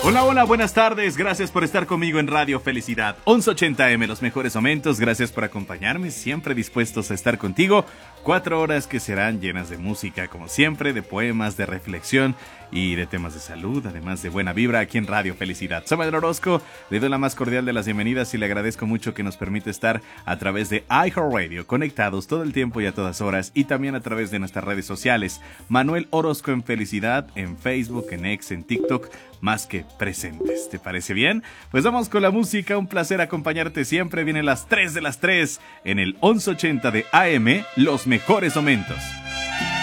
Hola, hola, buenas tardes. Gracias por estar conmigo en Radio Felicidad 1180M, los mejores momentos. Gracias por acompañarme, siempre dispuestos a estar contigo. 4 horas que serán llenas de música, como siempre, de poemas, de reflexión y de temas de salud, además de buena vibra aquí en Radio Felicidad. Soy Manuel Orozco, le doy la más cordial de las bienvenidas y le agradezco mucho que nos permite estar a través de iHeartRadio, conectados todo el tiempo y a todas horas, y también a través de nuestras redes sociales. Manuel Orozco en Felicidad, en Facebook, en X, en TikTok, más que presentes. ¿Te parece bien? Pues vamos con la música, un placer acompañarte siempre. Vienen las 3 de las 3 en el 1180 de AM, los mejores momentos.